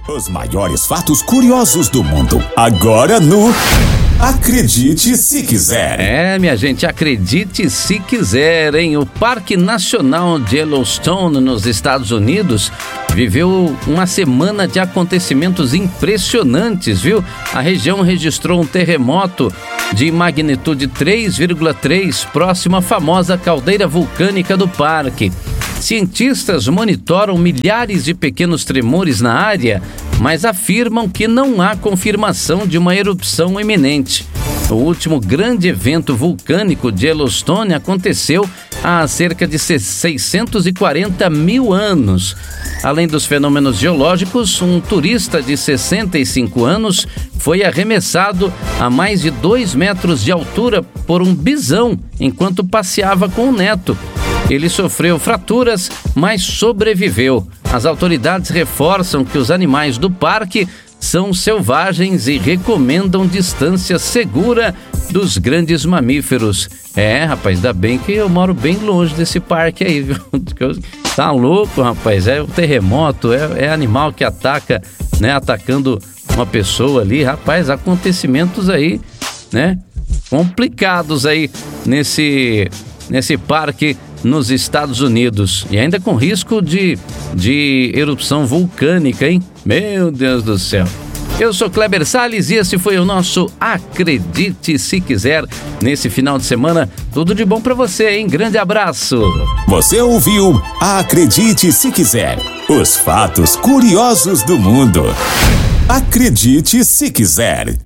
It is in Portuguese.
Os maiores fatos curiosos do mundo, agora no Acredite Se Quiser. Minha gente, acredite se quiser, hein? O Parque Nacional de Yellowstone, nos Estados Unidos, viveu uma semana de acontecimentos impressionantes, viu? A região registrou um terremoto de magnitude 3,3 próximo à famosa caldeira vulcânica do parque. Cientistas monitoram milhares de pequenos tremores na área, mas afirmam que não há confirmação de uma erupção iminente. O último grande evento vulcânico de Yellowstone aconteceu há cerca de 640 mil anos. Além dos fenômenos geológicos, um turista de 65 anos foi arremessado a mais de 2 metros de altura por um bisão enquanto passeava com o neto. Ele sofreu fraturas, mas sobreviveu. As autoridades reforçam que os animais do parque são selvagens e recomendam distância segura dos grandes mamíferos. Rapaz, ainda bem que eu moro bem longe desse parque aí, viu? Tá louco, rapaz, é o terremoto, é animal que ataca, né? Atacando uma pessoa ali, rapaz, acontecimentos aí, né? Complicados aí nesse parque nos Estados Unidos. E ainda com risco de erupção vulcânica, hein? Meu Deus do céu. Eu sou Kleber Salles e esse foi o nosso Acredite Se Quiser. Nesse final de semana, tudo de bom pra você, hein? Grande abraço. Você ouviu Acredite Se Quiser. Os fatos curiosos do mundo. Acredite Se Quiser.